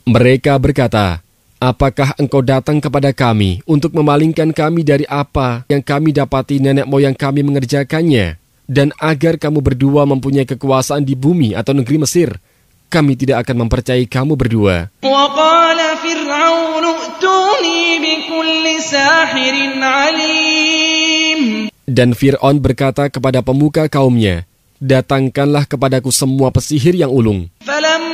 Mereka berkata, apakah engkau datang kepada kami untuk memalingkan kami dari apa yang kami dapati nenek moyang kami mengerjakannya, dan agar kamu berdua mempunyai kekuasaan di bumi atau negeri Mesir? Kami tidak akan mempercayai kamu berdua. Dan Fir'aun berkata kepada pemuka kaumnya, datangkanlah kepadaku semua pesihir yang ulung.